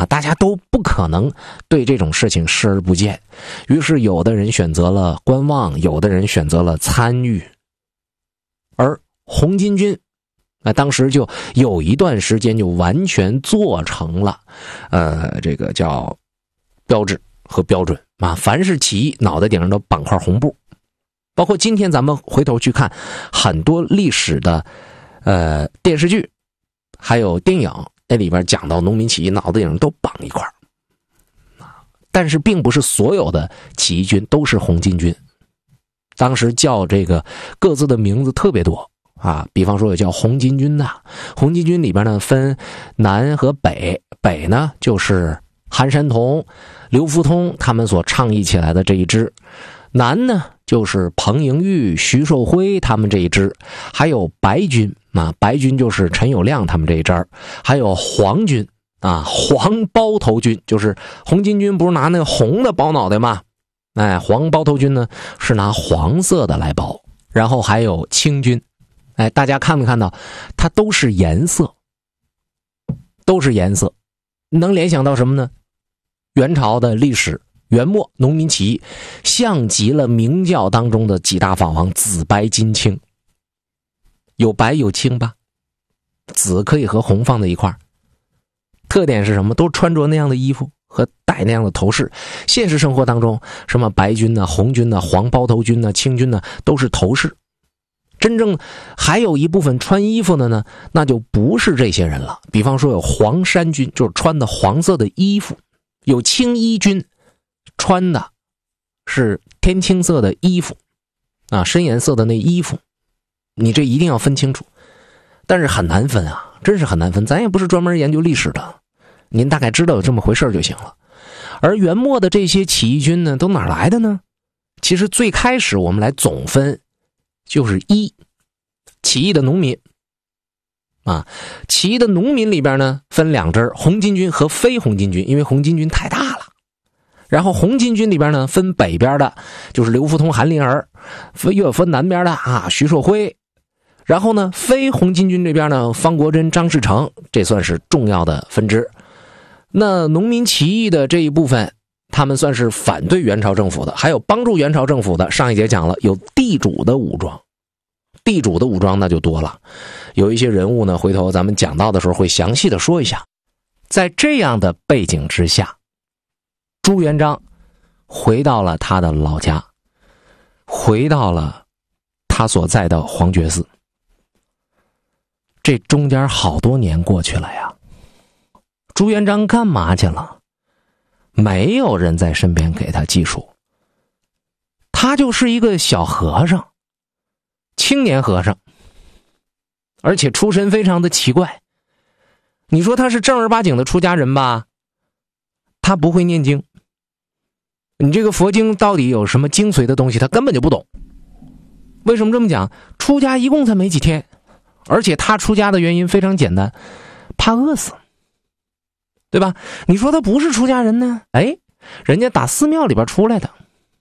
啊，大家都不可能对这种事情视而不见。于是有的人选择了观望，有的人选择了参与。而红巾军当时就有一段时间就完全做成了这个叫标志和标准啊，凡是起义脑袋顶上都绑块红布。包括今天咱们回头去看很多历史的电视剧还有电影，那里边讲到农民起义脑袋顶上都绑一块。但是并不是所有的起义军都是红巾军，当时叫这个各自的名字特别多啊，比方说有叫红巾军的，红巾军里边呢分南和北，北呢就是韩山童、刘福通他们所倡议起来的这一支，南呢就是彭莹玉、徐寿辉他们这一支，还有白军啊，白军就是陈友谅他们这一支，还有黄军啊，黄包头军，就是红巾军不是拿那个红的包脑袋吗？黄包头军呢是拿黄色的来包，然后还有青军。大家看没看到它都是颜色，都是颜色，能联想到什么呢？元朝的历史，元末农民起义像极了明教当中的几大法王紫白金青，有白有青吧，紫可以和红放在一块，特点是什么？都穿着那样的衣服和戴那样的头饰。现实生活当中什么白军呢、红军呢、黄包头军呢、青军呢，都是头饰。真正还有一部分穿衣服的呢，那就不是这些人了。比方说有黄衫军，就是穿的黄色的衣服；有青衣军，穿的是天青色的衣服啊，深颜色的那衣服。你这一定要分清楚，但是很难分啊，真是很难分。咱也不是专门研究历史的，您大概知道有这么回事就行了。而元末的这些起义军呢，都哪来的呢？其实最开始我们来总分，就是起义的农民啊，起义的农民里边呢分两支，红巾军和非红巾军，因为红巾军太大了。然后红巾军里边呢分北边的，就是刘福通、韩林儿，又有分南边的啊，徐寿辉。然后呢非红巾军这边呢，方国珍、张士诚，这算是重要的分支。那农民起义的这一部分，他们算是反对元朝政府的，还有帮助元朝政府的。上一节讲了，有地主的武装，地主的武装那就多了，有一些人物呢，回头咱们讲到的时候会详细的说一下。在这样的背景之下，朱元璋回到了他的老家，回到了他所在的黄觉寺。这中间好多年过去了呀，朱元璋干嘛去了？没有人在身边给他记述，他就是一个小和尚，青年和尚，而且出身非常的奇怪。你说他是正儿八经的出家人吧，他不会念经，你这个佛经到底有什么精髓的东西他根本就不懂。为什么这么讲？出家一共才没几天，而且他出家的原因非常简单，怕饿死，对吧？你说他不是出家人呢？人家打寺庙里边出来的，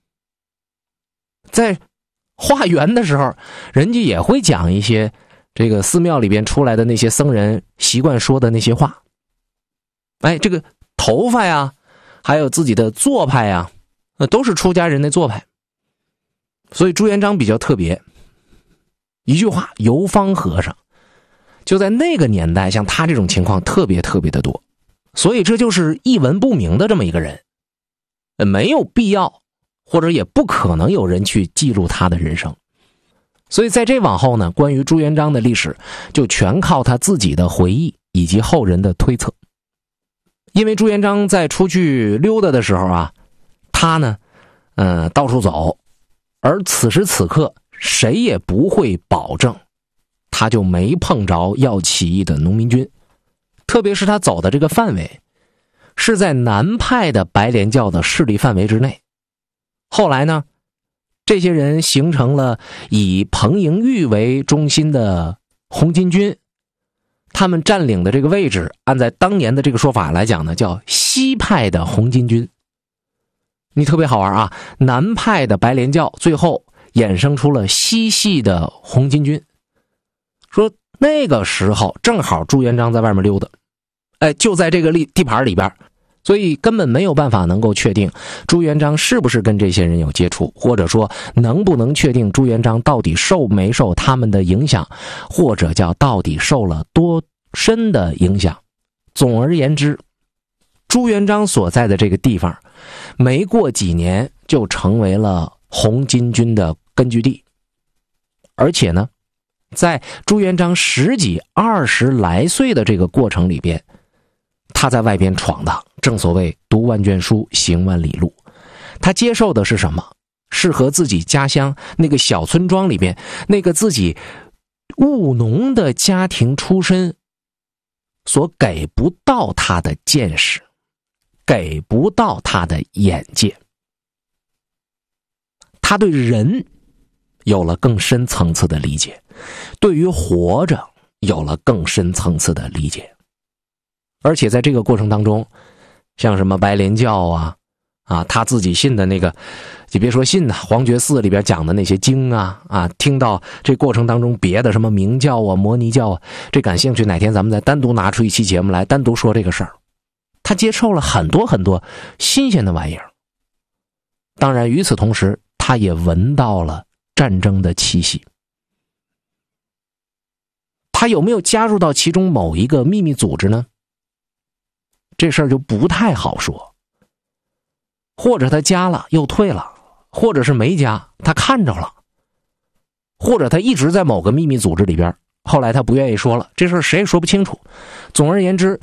在化缘的时候，人家也会讲一些这个寺庙里边出来的那些僧人习惯说的那些话。这个头发呀，还有自己的做派呀，都是出家人的做派。所以朱元璋比较特别，一句话，游方和尚。就在那个年代，像他这种情况特别特别的多，所以这就是一文不名的这么一个人，没有必要或者也不可能有人去记录他的人生。所以在这往后呢，关于朱元璋的历史就全靠他自己的回忆以及后人的推测。因为朱元璋在出去溜达的时候啊，他呢到处走，而此时此刻谁也不会保证他就没碰着要起义的农民军，特别是他走的这个范围是在南派的白莲教的势力范围之内。后来呢，这些人形成了以彭莹玉为中心的红巾军，他们占领的这个位置，按在当年的这个说法来讲呢，叫西派的红巾军。你特别好玩啊，南派的白莲教最后衍生出了西系的红巾军。说那个时候正好朱元璋在外面溜达，就在这个地盘里边， 所以根本没有办法能够确定朱元璋是不是跟这些人有接触，或者说能不能确定朱元璋到底受没受他们的影响，或者叫到底受了多深的影响。总而言之，朱元璋所在的这个地方没过几年就成为了红巾军的根据地。而且呢，在朱元璋10几20来岁的这个过程里边，他在外边闯荡，正所谓读万卷书，行万里路。他接受的是什么？是和自己家乡那个小村庄里边那个自己务农的家庭出身所给不到他的见识，给不到他的眼界。他对人有了更深层次的理解，对于活着有了更深层次的理解。而且在这个过程当中，像什么白莲教啊，他自己信的那个，就别说信了，黄觉寺里边讲的那些经啊，听到这过程当中别的什么明教啊、摩尼教啊，这感兴趣，哪天咱们再单独拿出一期节目来单独说这个事儿。他接受了很多很多新鲜的玩意儿。当然与此同时，他也闻到了战争的气息。他有没有加入到其中某一个秘密组织呢？这事儿就不太好说。或者他加了又退了，或者是没加他看着了，或者他一直在某个秘密组织里边，后来他不愿意说了，这事儿谁也说不清楚。总而言之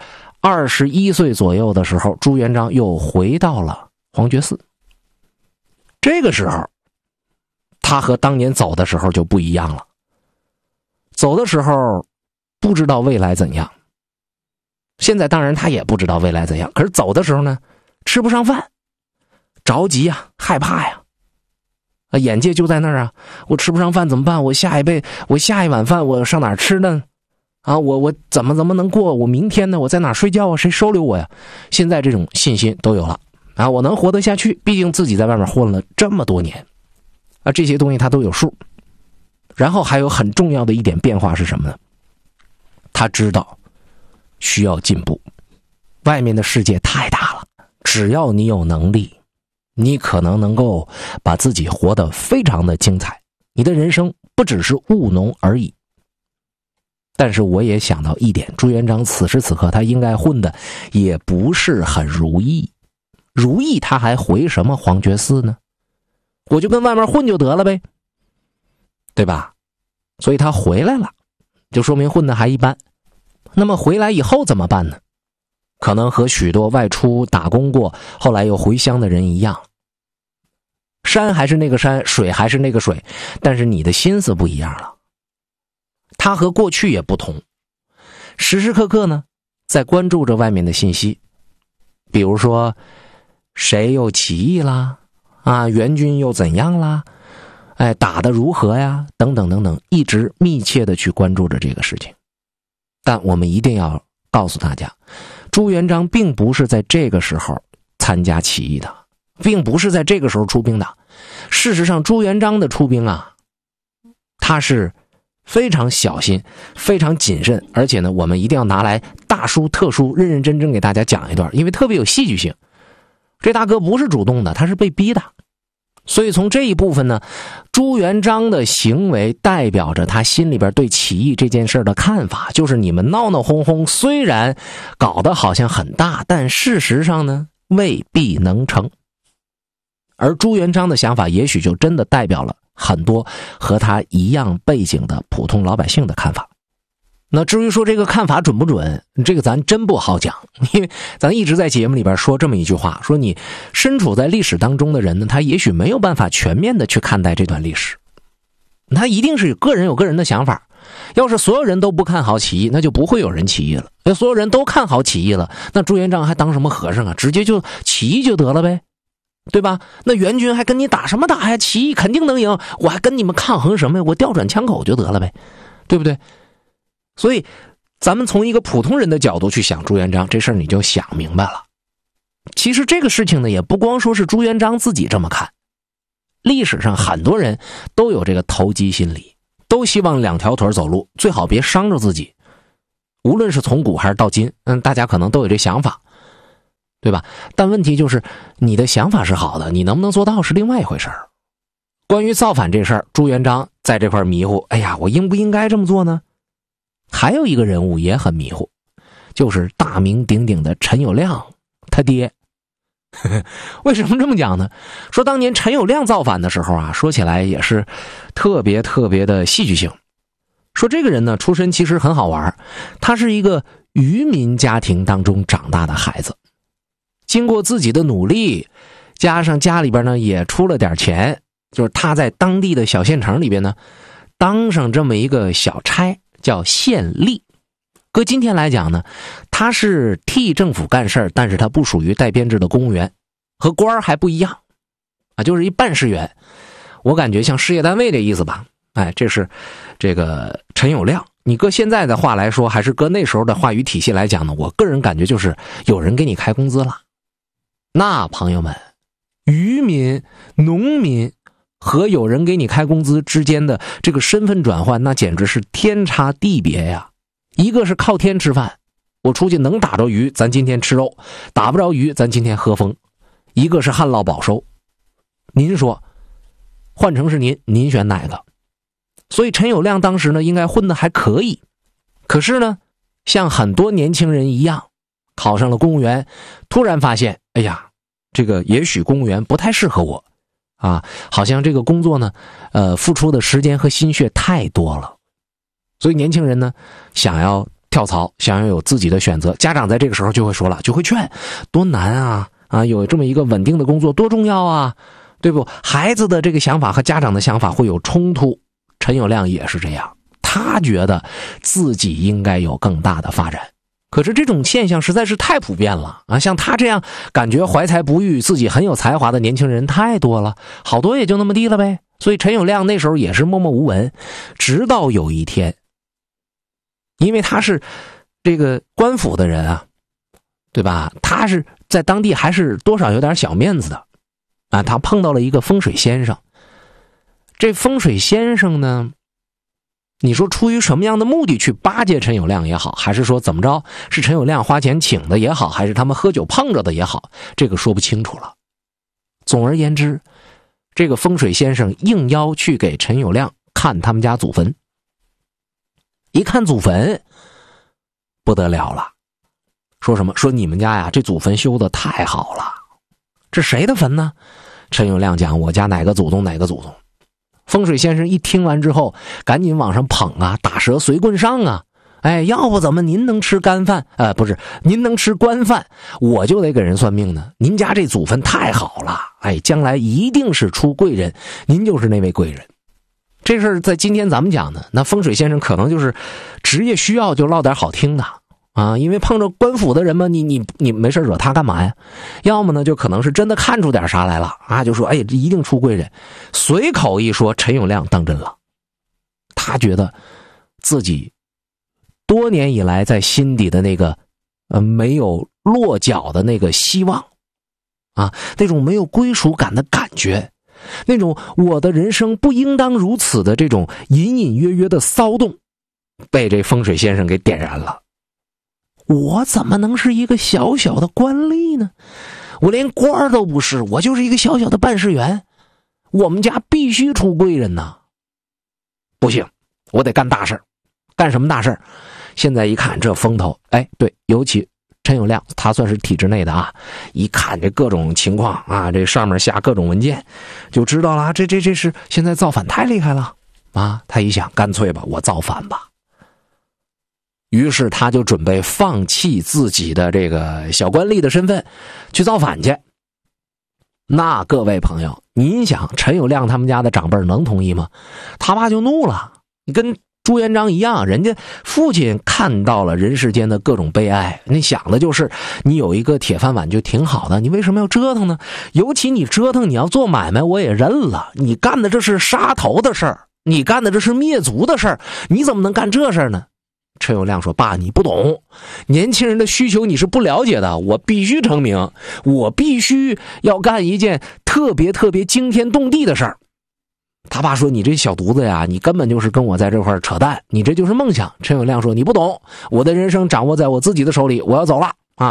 ，21岁左右的时候，朱元璋又回到了黄觉寺。这个时候他和当年走的时候就不一样了。走的时候不知道未来怎样，现在当然他也不知道未来怎样，可是走的时候呢，吃不上饭，着急啊，害怕呀，眼界就在那儿啊，我吃不上饭怎么办？我下一碗饭我上哪儿吃呢？我怎么能过？我明天呢？我在哪儿睡觉啊？谁收留我呀？现在这种信心都有了啊，我能活得下去，毕竟自己在外面混了这么多年啊，这些东西他都有数。然后还有很重要的一点变化是什么呢？他知道需要进步，外面的世界太大了，只要你有能力，你可能能够把自己活得非常的精彩，你的人生不只是务农而已。但是我也想到一点，朱元璋此时此刻他应该混的也不是很如意，如意他还回什么黄觉寺呢？我就跟外面混就得了呗，对吧？所以他回来了，就说明混的还一般。那么回来以后怎么办呢？可能和许多外出打工过后来又回乡的人一样，山还是那个山，水还是那个水，但是你的心思不一样了。他和过去也不同，时时刻刻呢在关注着外面的信息，比如说谁又起义啦，援军又怎样啦，打得如何呀，等等等等，一直密切的去关注着这个事情。但我们一定要告诉大家，朱元璋并不是在这个时候参加起义的，并不是在这个时候出兵的。事实上朱元璋的出兵他是非常小心，非常谨慎，而且呢我们一定要拿来大书特书，认认真真给大家讲一段，因为特别有戏剧性。这大哥不是主动的，他是被逼的。所以从这一部分呢，朱元璋的行为代表着他心里边对起义这件事的看法，就是你们闹闹哄哄，虽然搞得好像很大，但事实上呢未必能成。而朱元璋的想法也许就真的代表了很多和他一样背景的普通老百姓的看法。那至于说这个看法准不准，这个咱真不好讲，因为咱一直在节目里边说这么一句话，说你身处在历史当中的人呢，他也许没有办法全面的去看待这段历史，他一定是个人有个人的想法。要是所有人都不看好起义，那就不会有人起义了。要所有人都看好起义了，那朱元璋还当什么和尚啊？直接就起义就得了呗，对吧？那援军还跟你打什么打呀？起义肯定能赢，我还跟你们抗衡什么呀？我调转枪口就得了呗，对不对？所以咱们从一个普通人的角度去想朱元璋这事儿，你就想明白了。其实这个事情呢，也不光说是朱元璋自己这么看，历史上很多人都有这个投机心理，都希望两条腿走路，最好别伤着自己。无论是从古还是到今，大家可能都有这想法，对对吧？但问题就是你的想法是好的，你能不能做到是另外一回事儿。关于造反这事儿，朱元璋在这块迷糊，哎呀，我应不应该这么做呢？还有一个人物也很迷糊，就是大名鼎鼎的陈友谅他爹。为什么这么讲呢？说当年陈友谅造反的时候啊，说起来也是特别的戏剧性。说这个人呢，出身其实很好玩，他是一个渔民家庭当中长大的孩子，经过自己的努力，加上家里边呢也出了点钱，就是他在当地的小县城里边呢当上这么一个小差，叫县吏。搁今天来讲呢，他是替政府干事儿，但是他不属于带编制的公务员，和官儿还不一样啊，就是一办事员。我感觉像事业单位这意思吧。哎，这是这个陈友谅。你搁现在的话来说，还是搁那时候的话语体系来讲呢，我个人感觉就是有人给你开工资了。那朋友们，渔民、农民和有人给你开工资之间的这个身份转换，那简直是天差地别呀。一个是靠天吃饭，我出去能打着鱼，咱今天吃肉；打不着鱼，咱今天喝风。一个是旱涝保收。您说，换成是您选哪个？所以陈友谅当时呢，应该混得还可以。可是呢，像很多年轻人一样，考上了公务员，突然发现，哎呀，这个也许公务员不太适合我啊，好像这个工作呢，付出的时间和心血太多了。所以年轻人呢，想要跳槽，想要有自己的选择，家长在这个时候就会说了，就会劝，多难啊，有这么一个稳定的工作多重要啊，对不？孩子的这个想法和家长的想法会有冲突。陈友谅也是这样，他觉得自己应该有更大的发展。可是这种现象实在是太普遍了啊！像他这样感觉怀才不遇、自己很有才华的年轻人太多了，好多也就那么地了呗。所以陈友谅那时候也是默默无闻，直到有一天，因为他是这个官府的人啊，对吧？他是在当地还是多少有点小面子的啊。他碰到了一个风水先生，这风水先生呢，你说出于什么样的目的去巴结陈友谅也好，还是说怎么着是陈友谅花钱请的也好，还是他们喝酒碰着的也好，这个说不清楚了。总而言之，这个风水先生应邀去给陈友谅看他们家祖坟。一看祖坟不得了了，说什么？说你们家呀，这祖坟修得太好了。这谁的坟呢？陈友谅讲，我家哪个祖宗哪个祖宗。风水先生一听完之后，赶紧往上捧啊，打蛇随棍上啊！哎，要不怎么您能吃干饭？不是，您能吃官饭，我就得给人算命呢。您家这祖坟太好了，哎，将来一定是出贵人，您就是那位贵人。这事儿在今天咱们讲呢，那风水先生可能就是职业需要，就唠点好听的啊，因为碰着官府的人嘛，你没事惹他干嘛呀？要么呢，就可能是真的看出点啥来了啊，就说哎，这一定出贵人。随口一说，陈友谅当真了，他觉得自己多年以来在心底的那个没有落脚的那个希望啊，那种没有归属感的感觉，那种我的人生不应当如此的这种隐隐约约的骚动，被这风水先生给点燃了。我怎么能是一个小小的官吏呢？我连官都不是，我就是一个小小的办事员。我们家必须出贵人呐！不行，我得干大事。干什么大事？现在一看这风头，哎，对，尤其陈友谅他算是体制内的啊，一看这各种情况啊，这上面下各种文件，就知道了，这是现在造反太厉害了啊！他一想，干脆吧，我造反吧。于是他就准备放弃自己的这个小官吏的身份，去造反去。那各位朋友，您想陈友谅他们家的长辈能同意吗？他爸就怒了，你跟朱元璋一样，人家父亲看到了人世间的各种悲哀，你想的就是你有一个铁饭碗就挺好的，你为什么要折腾呢？尤其你折腾，你要做买卖我也认了，你干的这是杀头的事儿，你干的这是灭族的事儿，你怎么能干这事儿呢？陈友谅说，爸，你不懂，年轻人的需求你是不了解的，我必须成名，我必须要干一件特别惊天动地的事儿。他爸说，你这小犊子呀，你根本就是跟我在这块扯淡，你这就是梦想。陈友谅说，你不懂，我的人生掌握在我自己的手里，我要走了啊！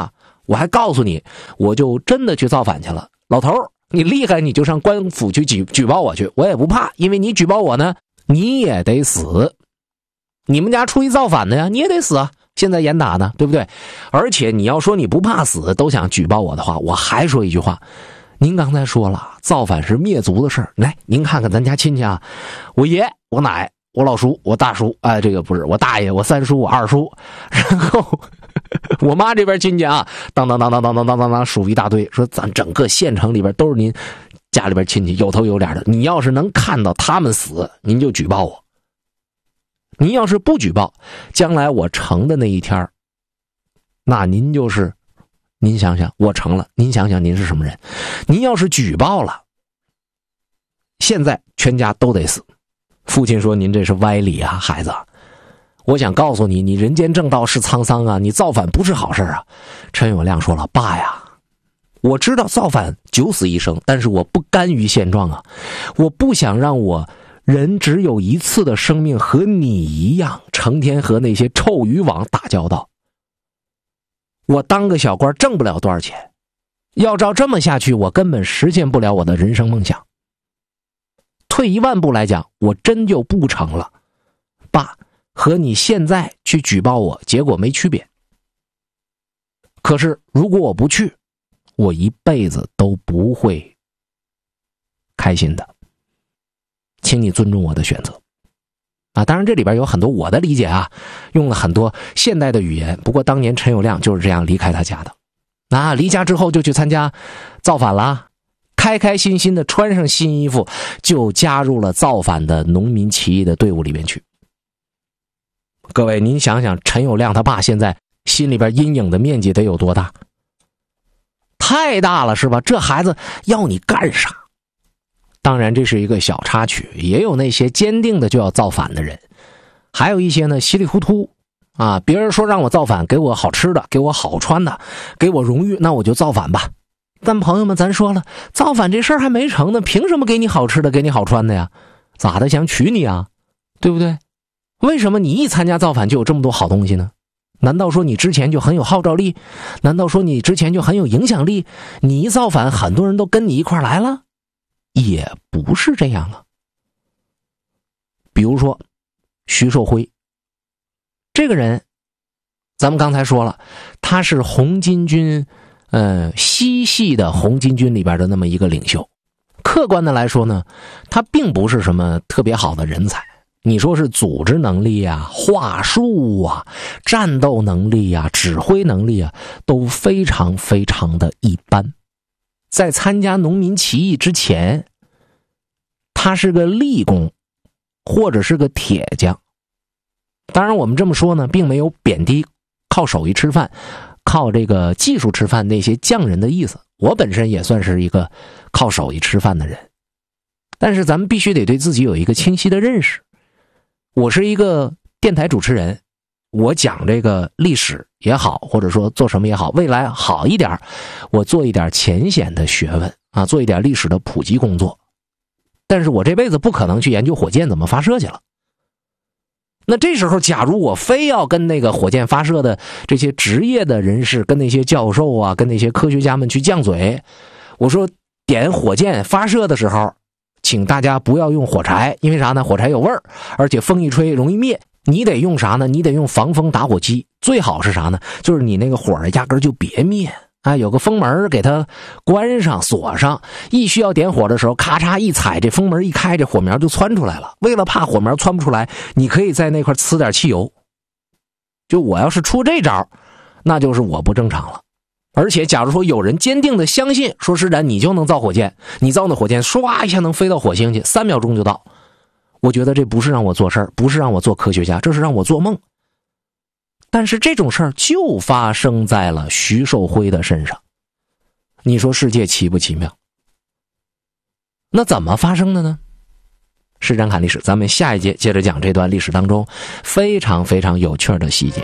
我还告诉你，我就真的去造反去了。老头儿，你厉害，你就上官府去举报我去，我也不怕，因为你举报我呢，你也得死。你们家出一造反的呀，你也得死啊！现在严打呢，对不对？而且你要说你不怕死，都想举报我的话，我还说一句话。您刚才说了，造反是灭族的事儿。来，您看看咱家亲戚啊，我爷、我奶、我老叔、我大叔，这个不是我大爷、我三叔、我二叔，然后我妈这边亲戚啊，当数一大堆，说咱整个县城里边都是您家里边亲戚有头有脸的，你要是能看到他们死，您就举报我。您要是不举报，将来我成的那一天，那您就是，您想想我成了，您想想您是什么人？您要是举报了，现在全家都得死。父亲说：“您这是歪理啊，孩子！我想告诉你，你人间正道是沧桑啊，你造反不是好事啊。”陈友谅说了：“爸呀，我知道造反九死一生，但是我不甘于现状啊，我不想让我人只有一次的生命和你一样，成天和那些臭渔网打交道。我当个小官挣不了多少钱，要照这么下去，我根本实现不了我的人生梦想。退一万步来讲，我真就不成了。爸，和你现在去举报我，结果没区别。可是如果我不去，我一辈子都不会开心的。请你尊重我的选择。”当然这里边有很多我的理解啊，用了很多现代的语言，不过当年陈友谅就是这样离开他家的。离家之后就去参加造反了，开开心心的穿上新衣服，就加入了造反的农民起义的队伍里面去。各位，您想想陈友谅他爸现在心里边阴影的面积得有多大？太大了是吧？这孩子要你干啥？当然这是一个小插曲，也有那些坚定的就要造反的人，还有一些呢稀里糊涂啊，别人说让我造反，给我好吃的，给我好穿的，给我荣誉，那我就造反吧。但朋友们，咱说了，造反这事儿还没成呢，凭什么给你好吃的，给你好穿的呀？咋的，想娶你啊？对不对？为什么你一参加造反就有这么多好东西呢？难道说你之前就很有号召力？难道说你之前就很有影响力？你一造反，很多人都跟你一块来了？也不是这样啊。比如说徐寿辉这个人，咱们刚才说了，他是红巾军西系的红巾军里边的那么一个领袖。客观的来说呢，他并不是什么特别好的人才，你说是组织能力啊、话术啊、战斗能力啊、指挥能力啊，都非常非常的一般。在参加农民起义之前，他是个力工或者是个铁匠。当然我们这么说呢，并没有贬低靠手艺吃饭、靠这个技术吃饭那些匠人的意思。我本身也算是一个靠手艺吃饭的人，但是咱们必须得对自己有一个清晰的认识。我是一个电台主持人，我讲这个历史也好，或者说做什么也好，未来好一点，我做一点浅显的学问啊，做一点历史的普及工作。但是我这辈子不可能去研究火箭怎么发射去了。那这时候假如我非要跟那个火箭发射的这些职业的人士，跟那些教授啊，跟那些科学家们去犟嘴，我说点火箭发射的时候请大家不要用火柴，因为啥呢？火柴有味儿，而且风一吹容易灭。你得用啥呢？你得用防风打火机，最好是啥呢？就是你那个火压根就别灭啊，有个风门给它关上锁上，一需要点火的时候咔嚓一踩，这风门一开，这火苗就窜出来了。为了怕火苗窜不出来，你可以在那块呲点汽油。就我要是出这招，那就是我不正常了。而且假如说有人坚定的相信说施展你就能造火箭，你造那火箭唰一下能飞到火星去，3秒钟就到，我觉得这不是让我做事儿，不是让我做科学家，这是让我做梦。但是这种事儿就发生在了徐寿辉的身上，你说世界奇不奇妙？那怎么发生的呢？施展侃历史，咱们下一节接着讲这段历史当中非常非常有趣的细节。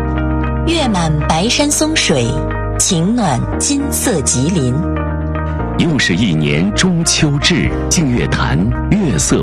月满白山松水，晴暖金色吉林。 又是一年中秋至，净月潭月色